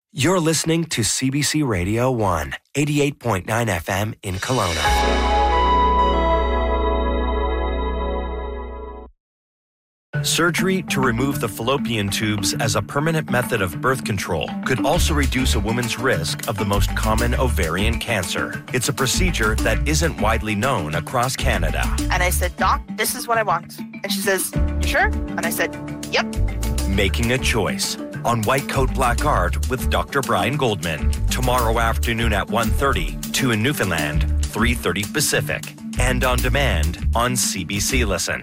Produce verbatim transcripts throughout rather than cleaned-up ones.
You're listening to C B C Radio one, eighty-eight point nine F M in Kelowna. Surgery to remove the fallopian tubes as a permanent method of birth control could also reduce a woman's risk of the most common ovarian cancer. It's a procedure that isn't widely known across Canada. And I said, Doc, this is what I want. And she says, you sure? And I said, yep. Making a choice on White Coat Black Art with Doctor Brian Goldman. Tomorrow afternoon at one thirty, two in Newfoundland, three thirty Pacific. And on demand on C B C Listen.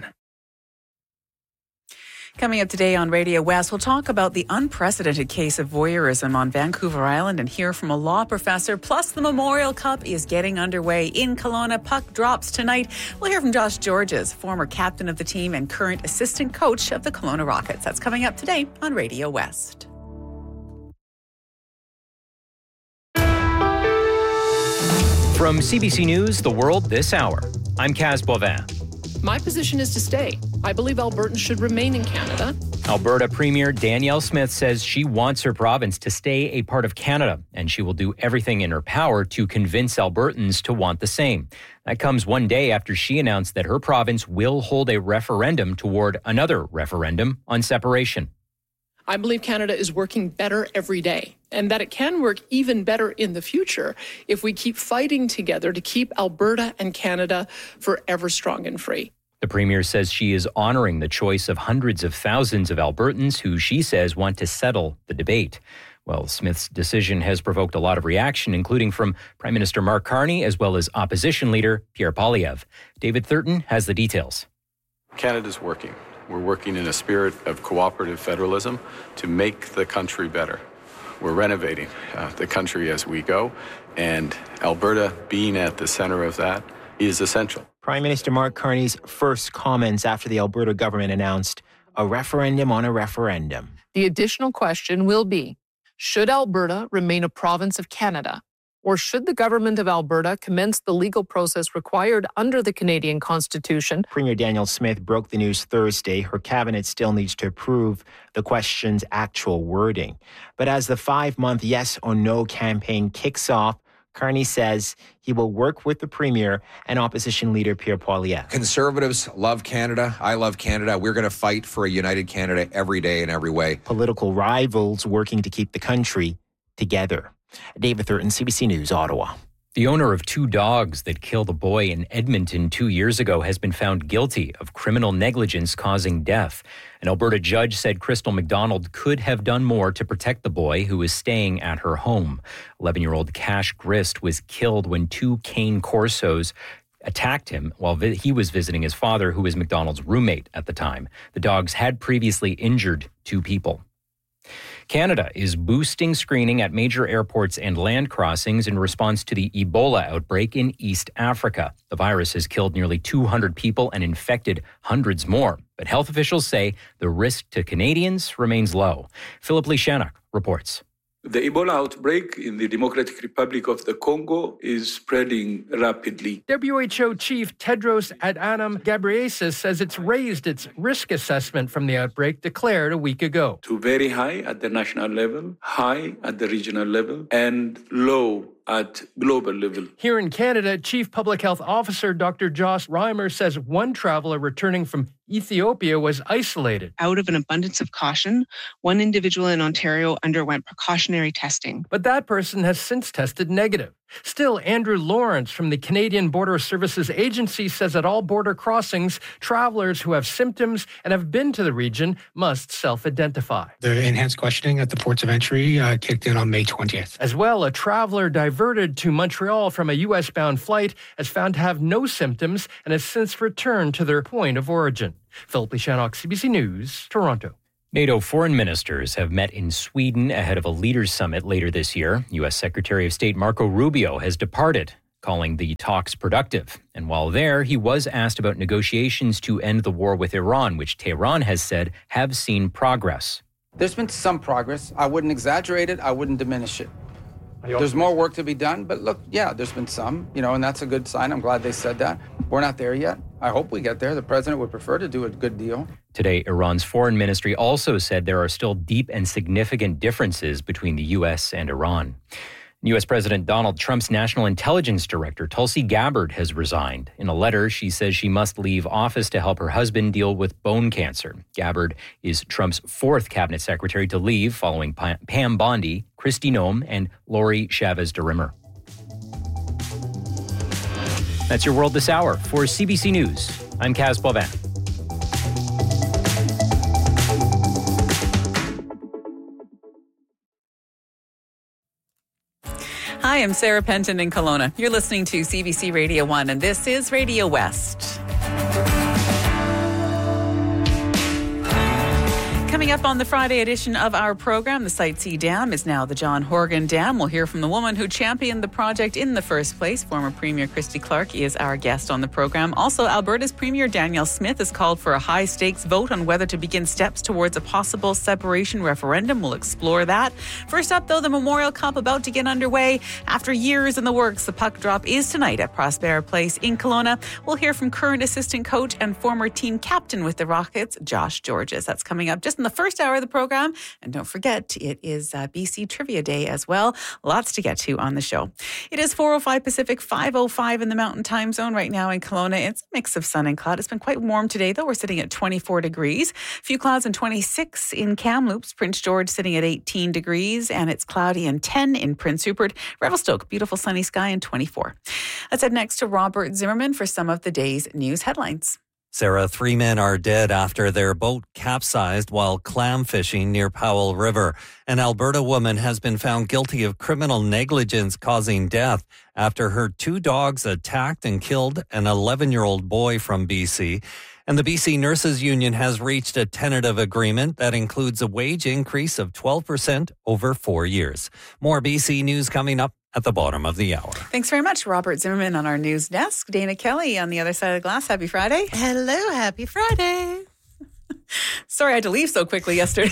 Coming up today on Radio West, we'll talk about the unprecedented case of voyeurism on Vancouver Island and hear from a law professor. Plus, the Memorial Cup is getting underway in Kelowna. Puck drops tonight. We'll hear from Josh Georges, former captain of the team and current assistant coach of the Kelowna Rockets. That's coming up today on Radio West. From C B C News, The World This Hour, I'm Kaz Boivin. My position is to stay. I believe Albertans should remain in Canada. Alberta Premier Danielle Smith says she wants her province to stay a part of Canada, and she will do everything in her power to convince Albertans to want the same. That comes one day after she announced that her province will hold a referendum toward another referendum on separation. I believe Canada is working better every day, and that it can work even better in the future if we keep fighting together to keep Alberta and Canada forever strong and free. The Premier says she is honoring the choice of hundreds of thousands of Albertans who she says want to settle the debate. Well, Smith's decision has provoked a lot of reaction, including from Prime Minister Mark Carney as well as opposition leader Pierre Poilievre. David Thurton has the details. Canada's working. We're working in a spirit of cooperative federalism to make the country better. We're renovating uh, the country as we go, and Alberta being at the center of that is essential. Prime Minister Mark Carney's first comments after the Alberta government announced a referendum on a referendum. The additional question will be, should Alberta remain a province of Canada? Or should the government of Alberta commence the legal process required under the Canadian Constitution? Premier Danielle Smith broke the news Thursday. Her cabinet still needs to approve the question's actual wording. But as the five-month yes or no campaign kicks off, Carney says he will work with the Premier and opposition leader Pierre Poilievre. Conservatives love Canada. I love Canada. We're going to fight for a united Canada every day in every way. Political rivals working to keep the country together. David Thurton, C B C News, Ottawa. The owner of two dogs that killed a boy in Edmonton two years ago has been found guilty of criminal negligence causing death. An Alberta judge said Crystal McDonald could have done more to protect the boy who was staying at her home. eleven-year-old Cash Grist was killed when two cane corsos attacked him while vi- he was visiting his father, who was McDonald's roommate at the time. The dogs had previously injured two people. Canada is boosting screening at major airports and land crossings in response to the Ebola outbreak in East Africa. The virus has killed nearly two hundred people and infected hundreds more. But health officials say the risk to Canadians remains low. Philip Lishanuk reports. The Ebola outbreak in the Democratic Republic of the Congo is spreading rapidly. W H O Chief Tedros Adhanom Ghebreyesus says it's raised its risk assessment from the outbreak declared a week ago. To very high at the national level, high at the regional level, and low at global level. Here in Canada, Chief Public Health Officer Doctor Joss Reimer says one traveler returning from Ethiopia was isolated. Out of an abundance of caution, one individual in Ontario underwent precautionary testing. But that person has since tested negative. Still, Andrew Lawrence from the Canadian Border Services Agency says at all border crossings, travelers who have symptoms and have been to the region must self-identify. The enhanced questioning at the ports of entry uh, kicked in on May twentieth. As well, a traveler diverted to Montreal from a U S-bound flight is found to have no symptoms and has since returned to their point of origin. Philip Lishanuk, C B C News, Toronto. NATO foreign ministers have met in Sweden ahead of a leaders' summit later this year. U S. Secretary of State Marco Rubio has departed, calling the talks productive. And while there, he was asked about negotiations to end the war with Iran, which Tehran has said have seen progress. There's been some progress. I wouldn't exaggerate it. I wouldn't diminish it. There's more work to be done, but look, yeah, there's been some, you know, and that's a good sign. I'm glad they said that. We're not there yet. I hope we get there. The president would prefer to do a good deal. Today, Iran's foreign ministry also said there are still deep and significant differences between the U S and Iran. U S President Donald Trump's National Intelligence Director, Tulsi Gabbard, has resigned. In a letter, she says she must leave office to help her husband deal with bone cancer. Gabbard is Trump's fourth cabinet secretary to leave, following Pam Bondi, Kristi Noem, and Lori Chavez de Rimmer. That's your world this hour. For C B C News, I'm Kaz Boivin. Hi, I'm Sarah Penton in Kelowna. You're listening to C B C Radio one, and this is Radio West. Coming up on the Friday edition of our program, the Site C Dam is now the John Horgan Dam. We'll hear from the woman who championed the project in the first place. Former Premier Christy Clark is our guest on the program. Also, Alberta's Premier Danielle Smith has called for a high-stakes vote on whether to begin steps towards a possible separation referendum. We'll explore that. First up, though, the Memorial Cup about to get underway. After years in the works, the puck drop is tonight at Prospera Place in Kelowna. We'll hear from current assistant coach and former team captain with the Rockets, Josh Georges. That's coming up just in the first hour of the program. And don't forget, it is uh, B C Trivia Day as well. Lots to get to on the show. It is four oh five Pacific, five oh five in the Mountain Time Zone right now in Kelowna. It's a mix of sun and cloud. It's been quite warm today, though. We're sitting at twenty-four degrees. A few clouds and twenty-six in Kamloops. Prince George sitting at eighteen degrees, and it's cloudy and ten in Prince Rupert. Revelstoke, beautiful sunny sky and twenty-four. Let's head next to Robert Zimmerman for some of the day's news headlines. Sarah, three men are dead after their boat capsized while clam fishing near Powell River. An Alberta woman has been found guilty of criminal negligence causing death after her two dogs attacked and killed an eleven-year-old boy from B C. And the B C Nurses Union has reached a tentative agreement that includes a wage increase of twelve percent over four years. More B C News coming up at the bottom of the hour. Thanks very much, Robert Zimmerman on our news desk. Dana Kelly on the other side of the glass. Happy Friday. Hello, happy Friday. Sorry I had to leave so quickly yesterday.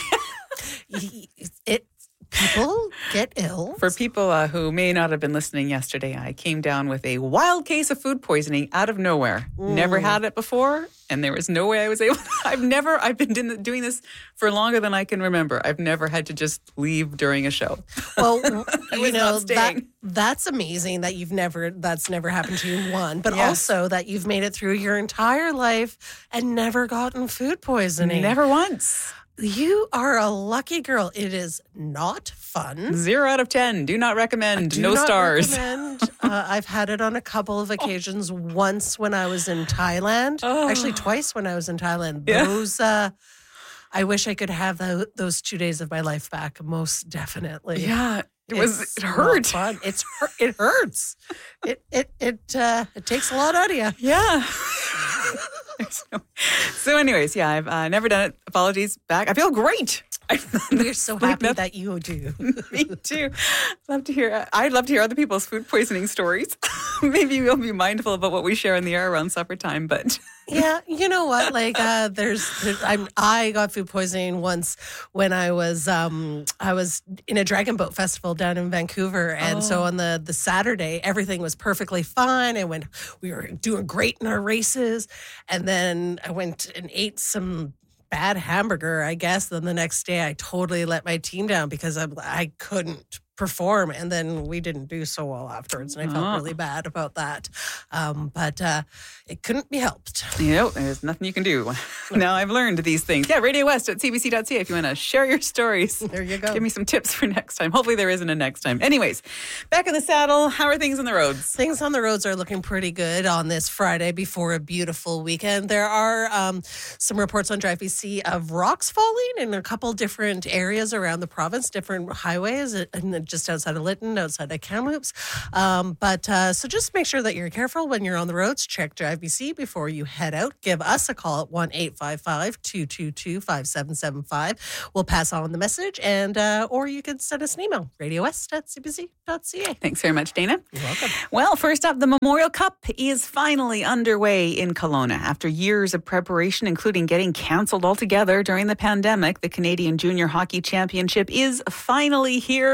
it People get ill. For people uh, who may not have been listening yesterday, I came down with a wild case of food poisoning out of nowhere. Mm. Never had it before, and there was no way I was able to. I've never, I've been doing this for longer than I can remember. I've never had to just leave during a show. Well, you know, that, that's amazing that you've never, that's never happened to you, one, but yes. also that you've made it through your entire life and never gotten food poisoning. Never once. You are a lucky girl. It is not fun. Zero out of ten. Do not recommend. Do no not stars. Recommend. uh, I've had it on a couple of occasions. Oh. Once when I was in Thailand. Oh. Actually, twice when I was in Thailand. Yeah. Those, uh, I wish I could have the, those two days of my life back. Most definitely. Yeah. It was. It's it hurt. Fun. It's it hurts. it it it uh, it takes a lot out of you. Yeah. so, so, anyways, yeah, I've uh, never done it. Apologies back. I feel great. We're so happy like that you do. Me too. Love to hear. I'd love to hear other people's food poisoning stories. Maybe we'll be mindful about what we share in the air around supper time. But yeah, you know what? Like, uh, there's, there's I'm, I got food poisoning once when I was um, I was in a dragon boat festival down in Vancouver, and oh. so on the the Saturday, everything was perfectly fine. I went, we were doing great in our races, and then I went and ate some bad hamburger, I guess. Then the next day I totally let my team down because I, I couldn't perform, and then we didn't do so well afterwards, and I felt oh. really bad about that. Um, but uh, it couldn't be helped. You know, there's nothing you can do. Now I've learned these things. Yeah, Radio West at C B C dot C A if you want to share your stories. There you go. Give me some tips for next time. Hopefully there isn't a next time. Anyways, back in the saddle. How are things on the roads? Things on the roads are looking pretty good on this Friday before a beautiful weekend. There are um, some reports on Drive B C of rocks falling in a couple different areas around the province, different highways, and just outside of Lytton, outside of Kamloops. Um, but uh, so just make sure that you're careful when you're on the roads. Check Drive B C before you head out. Give us a call at one eight five five, two two two, five seven seven five. We'll pass on the message, and uh, or you can send us an email, radio west at c b c dot c a. Thanks very much, Dana. You're welcome. Well, first up, the Memorial Cup is finally underway in Kelowna. After years of preparation, including getting cancelled altogether during the pandemic, the Canadian Junior Hockey Championship is finally here.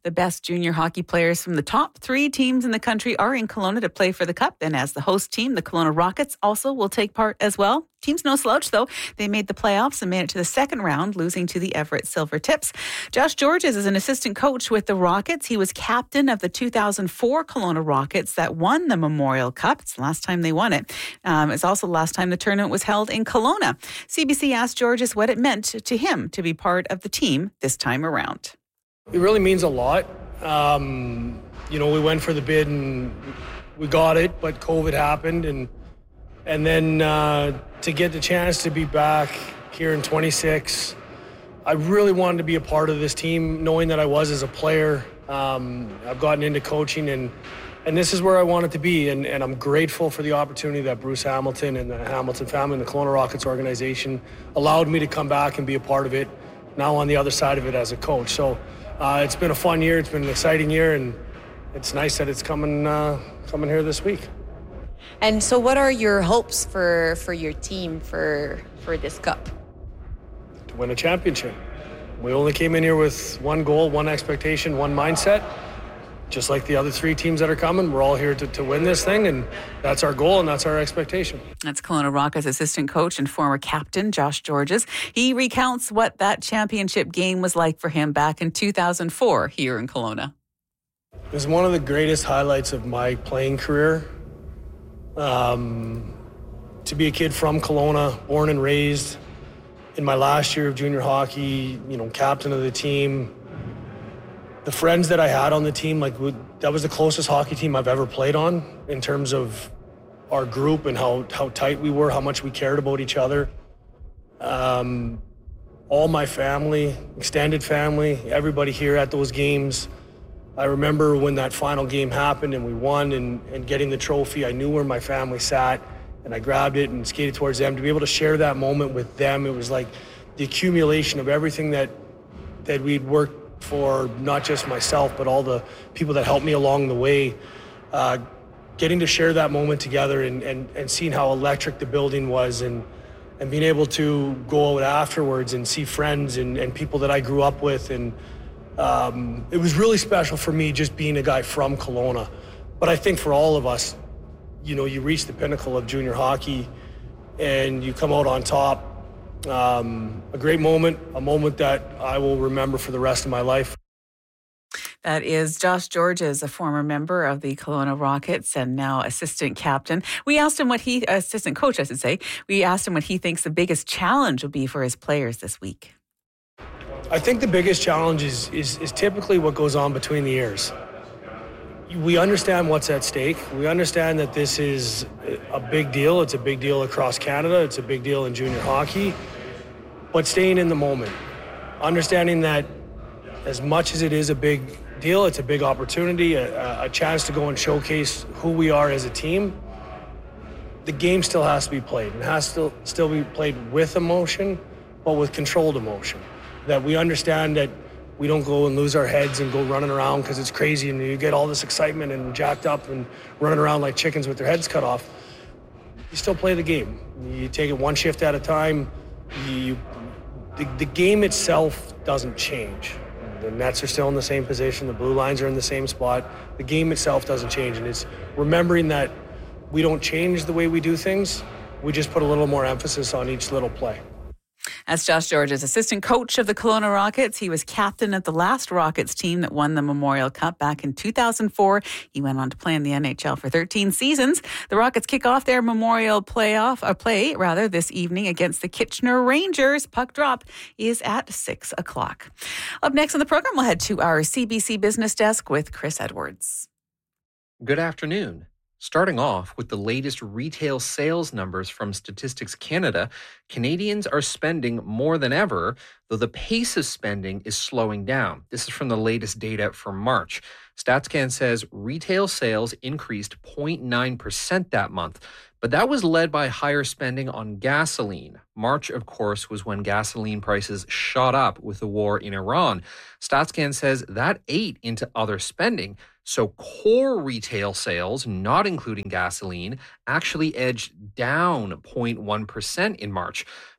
The best junior hockey players from the top three teams in the country are in Kelowna to play for the Cup. And as the host team, the Kelowna Rockets also will take part as well. Team's no slouch, though. They made the playoffs and made it to the second round, losing to the Everett Silvertips. Josh Georges is an assistant coach with the Rockets. He was captain of the two thousand four Kelowna Rockets that won the Memorial Cup. It's the last time they won it. Um, it's also the last time the tournament was held in Kelowna. C B C asked Georges what it meant to him to be part of the team this time around. It really means a lot. Um, you know, we went for the bid and we got it, but COVID happened, and and then uh, to get the chance to be back here in twenty-six, I really wanted to be a part of this team, knowing that I was as a player. Um, I've gotten into coaching, and and this is where I wanted to be, and, and I'm grateful for the opportunity that Bruce Hamilton and the Hamilton family and the Kelowna Rockets organization allowed me to come back and be a part of it, now on the other side of it as a coach. So uh, it's been a fun year, it's been an exciting year, and it's nice that it's coming uh, coming here this week. And so what are your hopes for, for your team for for this cup? To win a championship. We only came in here with one goal, one expectation, one mindset. Just like the other three teams that are coming, we're all here to, to win this thing, and that's our goal and that's our expectation. That's Kelowna Rockets assistant coach and former captain Josh Georges. He recounts what that championship game was like for him back in two thousand four here in Kelowna. It was one of the greatest highlights of my playing career. Um, to be a kid from Kelowna, born and raised, in my last year of junior hockey, you know, captain of the team. The friends that I had on the team, like that was the closest hockey team I've ever played on in terms of our group and how, how tight we were, how much we cared about each other. Um, all my family, extended family, everybody here at those games. I remember when that final game happened and we won, and, and getting the trophy, I knew where my family sat, and I grabbed it and skated towards them. To be able to share that moment with them, it was like the accumulation of everything that that we'd worked for, not just myself, but all the people that helped me along the way. Uh, getting to share that moment together and, and, and seeing how electric the building was, and, and being able to go out afterwards and see friends and, and people that I grew up with. And Um, it was really special for me just being a guy from Kelowna. But I think for all of us, you know, you reach the pinnacle of junior hockey and you come out on top. Um, a great moment, a moment that I will remember for the rest of my life. That is Josh Georges, a former member of the Kelowna Rockets and now assistant captain. We asked him what he, assistant coach, I should say, we asked him what he thinks the biggest challenge will be for his players this week. I think the biggest challenge is, is, is typically what goes on between the ears. We understand what's at stake. We understand that this is a big deal. It's a big deal across Canada. It's a big deal in junior hockey. But staying in the moment, understanding that as much as it is a big deal, it's a big opportunity, a, a chance to go and showcase who we are as a team. The game still has to be played. It has to still be played with emotion, but with controlled emotion. That we understand that we don't go and lose our heads and go running around because it's crazy and you get all this excitement and jacked up and running around like chickens with their heads cut off. You still play the game. You take it one shift at a time. You, the, the game itself doesn't change. The nets are still in the same position. The blue lines are in the same spot. The game itself doesn't change. And it's remembering that we don't change the way we do things. We just put a little more emphasis on each little play. As Josh Georges, assistant coach of the Kelowna Rockets, he was captain of the last Rockets team that won the Memorial Cup back in two thousand four. He went on to play in the N H L for thirteen seasons. The Rockets kick off their Memorial playoff or play rather this evening against the Kitchener Rangers. Puck drop is at six o'clock. Up next on the program, we'll head to our C B C Business Desk with Chris Edwards. Good afternoon. Starting off with the latest retail sales numbers from Statistics Canada, Canadians are spending more than ever, though the pace of spending is slowing down. This is from the latest data for March. StatsCan says retail sales increased zero point nine percent that month, but that was led by higher spending on gasoline. March, of course, was when gasoline prices shot up with the war in Iran. StatsCan says that ate into other spending. So core retail sales, not including gasoline, actually edged down zero point one percent in March.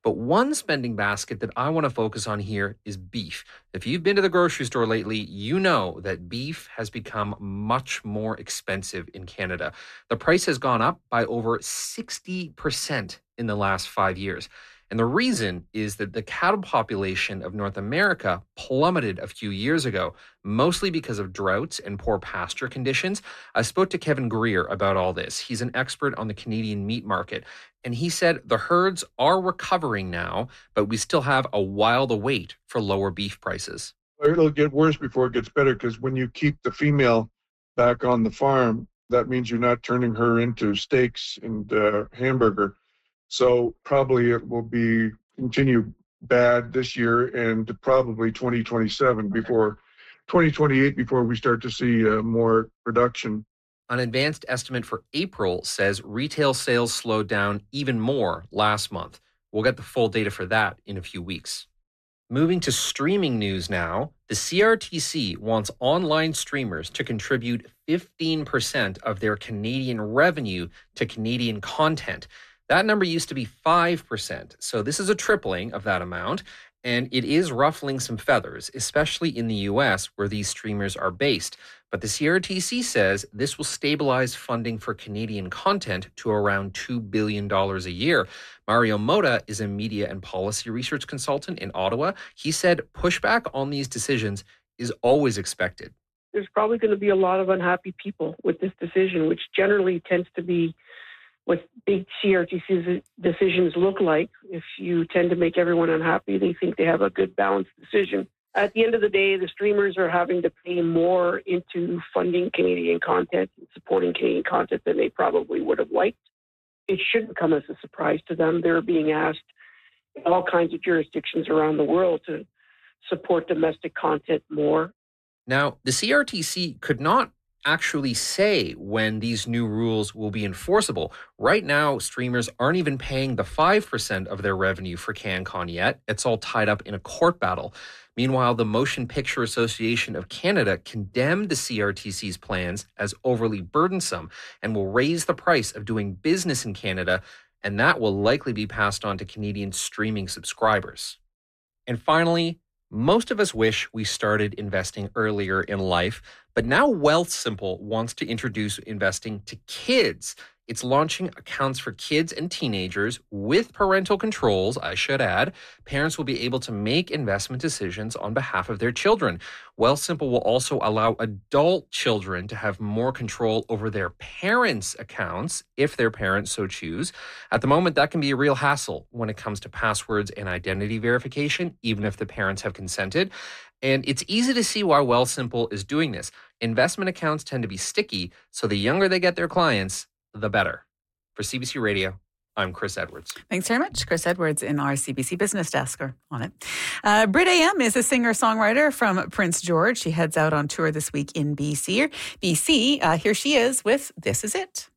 But one spending basket that I want to focus on here is beef. If you've been to the grocery store lately, you know that beef has become much more expensive in Canada. The price has gone up by over sixty percent in the last five years. And the reason is that the cattle population of North America plummeted a few years ago, mostly because of droughts and poor pasture conditions. I spoke to Kevin Greer about all this. He's an expert on the Canadian meat market. And he said the herds are recovering now, but we still have a while to wait for lower beef prices. It'll get worse before it gets better, because when you keep the female back on the farm, that means you're not turning her into steaks and uh, hamburger. So probably it will be continue bad this year and probably twenty twenty-seven before twenty twenty-eight before we start to see uh, more production. An advanced estimate for April says retail sales slowed down even more last month. We'll get the full data for that in a few weeks. Moving to streaming news now, the C R T C wants online streamers to contribute fifteen percent of their Canadian revenue to Canadian content. That number used to be five percent, so this is a tripling of that amount, and it is ruffling some feathers, especially in the U S where these streamers are based. But the C R T C says this will stabilize funding for Canadian content to around two billion dollars a year. Mario Mota is a media and policy research consultant in Ottawa. He said pushback on these decisions is always expected. There's probably going to be a lot of unhappy people with this decision, which generally tends to be what big C R T C decisions look like. If you tend to make everyone unhappy, they think they have a good balanced decision. At the end of the day, the streamers are having to pay more into funding Canadian content and supporting Canadian content than they probably would have liked. It shouldn't come as a surprise to them. They're being asked in all kinds of jurisdictions around the world to support domestic content more. Now, the C R T C could not actually say when these new rules will be enforceable. Right now, streamers aren't even paying the five percent of their revenue for CanCon yet. It's all tied up in a court battle. Meanwhile, the Motion Picture Association of Canada condemned the C R T C's plans as overly burdensome and will raise the price of doing business in Canada, and that will likely be passed on to Canadian streaming subscribers. And finally, most of us wish we started investing earlier in life, but now Wealthsimple wants to introduce investing to kids. It's launching accounts for kids and teenagers with parental controls, I should add. Parents will be able to make investment decisions on behalf of their children. Wealthsimple will also allow adult children to have more control over their parents' accounts if their parents so choose. At the moment, that can be a real hassle when it comes to passwords and identity verification, even if the parents have consented. And it's easy to see why Wealthsimple is doing this. Investment accounts tend to be sticky, so the younger they get their clients, the better. For C B C Radio, I'm Chris Edwards. Thanks very much, Chris Edwards, in our C B C Business Desk on it. Uh, Brit A M is a singer-songwriter from Prince George. She heads out on tour this week in B C. B C, uh, here she is with This Is It.